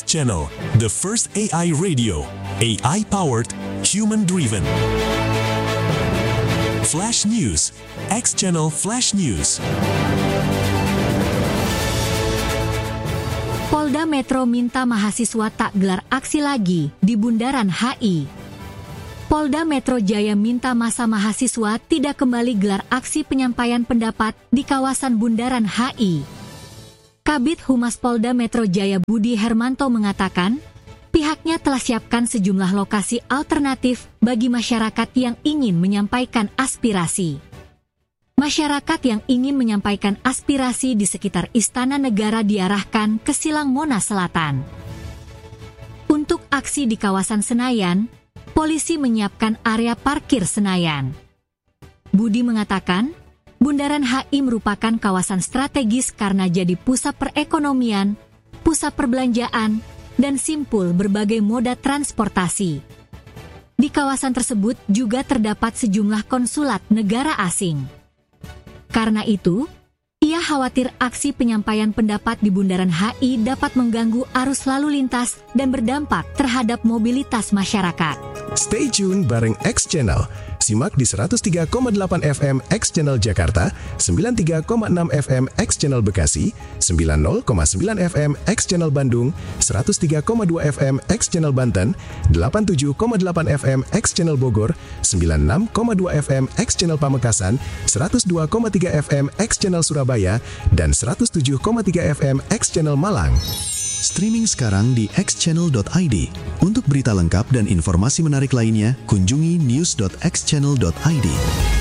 Channel, the first AI radio, AI-powered, human-driven. Flash News, X Channel Flash News. Polda Metro minta mahasiswa tak gelar aksi lagi di Bundaran HI. Polda Metro Jaya minta masa mahasiswa tidak kembali gelar aksi penyampaian pendapat di kawasan Bundaran HI. Kabid Humas Polda Metro Jaya Budi Hermanto mengatakan, pihaknya telah siapkan sejumlah lokasi alternatif bagi masyarakat yang ingin menyampaikan aspirasi. Masyarakat yang ingin menyampaikan aspirasi di sekitar Istana Negara diarahkan ke Silang Monas Selatan. Untuk aksi di kawasan Senayan, polisi menyiapkan area parkir Senayan. Budi mengatakan, Bundaran HI merupakan kawasan strategis karena jadi pusat perekonomian, pusat perbelanjaan, dan simpul berbagai moda transportasi. Di kawasan tersebut juga terdapat sejumlah konsulat negara asing. Karena itu, ia khawatir aksi penyampaian pendapat di Bundaran HI dapat mengganggu arus lalu lintas dan berdampak terhadap mobilitas masyarakat. Stay tune bareng X Channel. Simak di 103,8 FM X Channel Jakarta, 93,6 FM X Channel Bekasi, 90,9 FM X Channel Bandung, 103,2 FM X Channel Banten, 87,8 FM X Channel Bogor, 96,2 FM X Channel Pamekasan, 102,3 FM X Channel Surabaya, dan 107,3 FM X Channel Malang. Streaming sekarang di xchannel.id. Untuk berita lengkap dan informasi menarik lainnya, kunjungi news.xchannel.id.